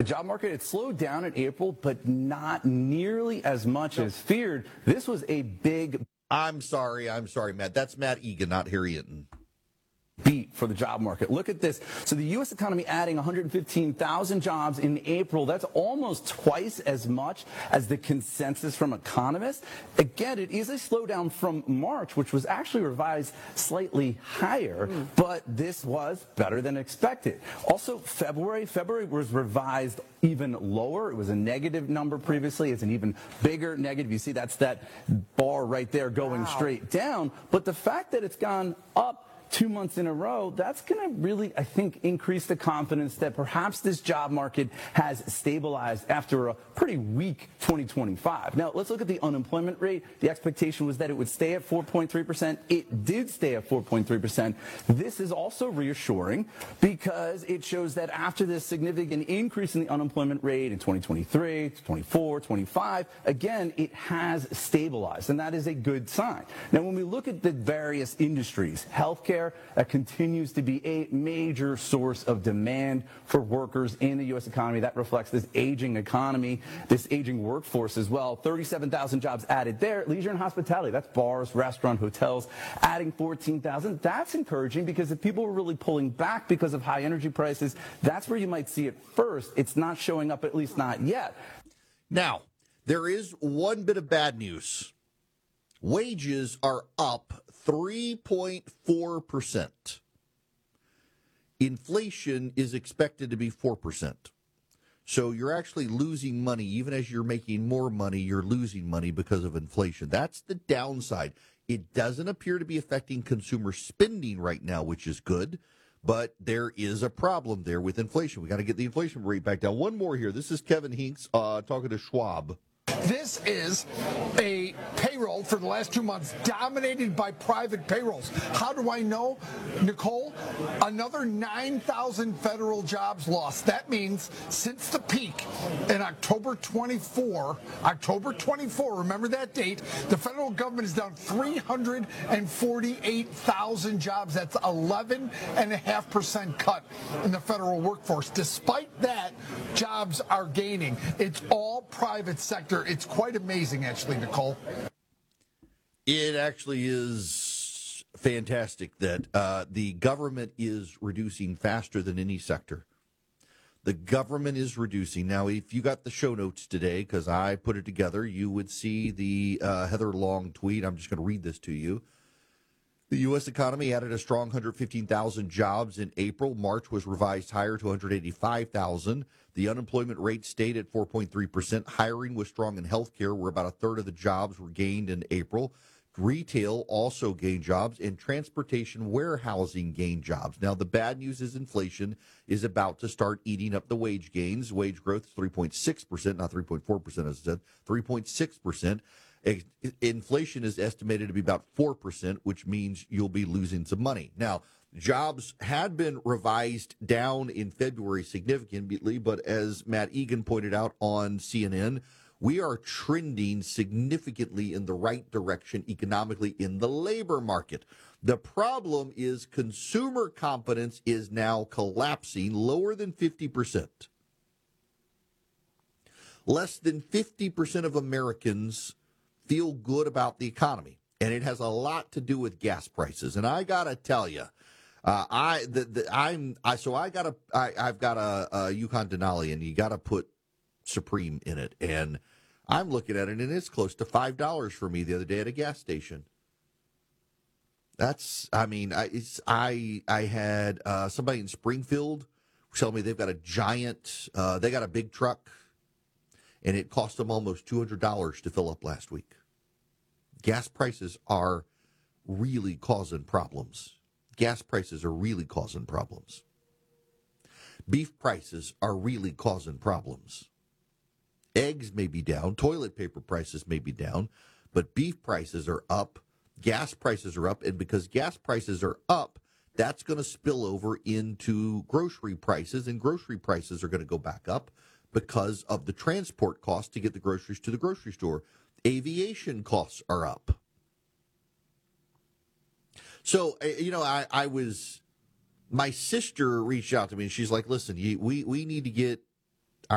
job market, it slowed down in April, but not nearly as much as feared. This was a big I'm sorry, Matt. That's Matt Egan, not Harry Hinton. Beat for the job market. Look at this. So the U.S. economy adding 115,000 jobs in April. That's almost twice as much as the consensus from economists. Again, it is a slowdown from March, which was actually revised slightly higher, but this was better than expected. Also, February was revised even lower. It was a negative number previously. It's an even bigger negative. You see, that's that bar right there going straight down. But the fact that it's gone up 2 months in a row, that's going to really, I think, increase the confidence that perhaps this job market has stabilized after a pretty weak 2025. Now, let's look at the unemployment rate. The expectation was that it would stay at 4.3%. It did stay at 4.3%. This is also reassuring because it shows that after this significant increase in the unemployment rate in 2023, 24, 25, again, it has stabilized, and that is a good sign. Now, when we look at the various industries, healthcare, that continues to be a major source of demand for workers in the U.S. economy. That reflects this aging economy, this aging workforce as well. 37,000 jobs added there. Leisure and hospitality, that's bars, restaurant, hotels, adding 14,000. That's encouraging because if people were really pulling back because of high energy prices, that's where you might see it first. It's not showing up, at least not yet. Now, there is one bit of bad news. Wages are up 3.4%. Inflation is expected to be 4%. So you're actually losing money. Even as you're making more money, you're losing money because of inflation. That's the downside. It doesn't appear to be affecting consumer spending right now, which is good. But there is a problem there with inflation. We got to get the inflation rate back down. One more here. This is Kevin Hinks talking to Schwab. This is a payroll for the last 2 months dominated by private payrolls. How do I know, Nicole? Another 9,000 federal jobs lost. That means since the peak in October 24, remember that date, the federal government is down 348,000 jobs. That's 11.5% cut in the federal workforce. Despite that, jobs are gaining. It's all private sector. It's quite amazing, actually, Nicole. It actually is fantastic that the government is reducing faster than any sector. The government is reducing. Now, if you got the show notes today, because I put it together, you would see the Heather Long tweet. I'm just going to read this to you. The U.S. economy added a strong 115,000 jobs in April. March was revised higher to 185,000. The unemployment rate stayed at 4.3%. Hiring was strong in healthcare, where about a third of the jobs were gained in April. Retail also gained jobs, and transportation warehousing gained jobs. Now, the bad news is inflation is about to start eating up the wage gains. Wage growth is 3.6%, not 3.4%, as I said, 3.6%. Inflation is estimated to be about 4%, which means you'll be losing some money. Now, jobs had been revised down in February significantly, but as Matt Egan pointed out on CNN, we are trending significantly in the right direction economically in the labor market. The problem is consumer confidence is now collapsing lower than 50%. Less than 50% of Americans feel good about the economy, and it has a lot to do with gas prices. And I gotta tell you, I've got a Yukon Denali, and you gotta put Supreme in it, and I'm looking at it, and it's close to $5 for me the other day at a gas station. That's, I mean, I had somebody in Springfield tell me they've got a giant, they got a big truck, and it cost them almost $200 to fill up last week. Gas prices are really causing problems. Gas prices are really causing problems. Beef prices are really causing problems. Eggs may be down, toilet paper prices may be down, but beef prices are up, gas prices are up, and because gas prices are up, that's going to spill over into grocery prices, and grocery prices are going to go back up because of the transport cost to get the groceries to the grocery store. Aviation costs are up. So, my sister reached out to me, and she's like, listen, we need to get